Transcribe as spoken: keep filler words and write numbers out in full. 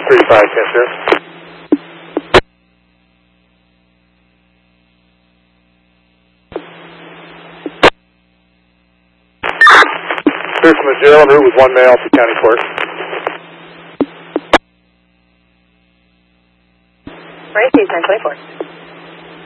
thirty-five, ten zero. Clear from the jail en route with one male to county court. Right, ten twenty-four.